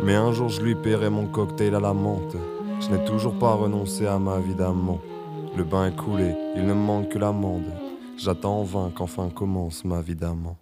Mais un jour je lui paierai mon cocktail à la menthe. Je n'ai toujours pas renoncé à ma vie d'amant. Le bain est coulé, il ne me manque que l'amande. J'attends en vain qu'enfin commence ma vie d'amant.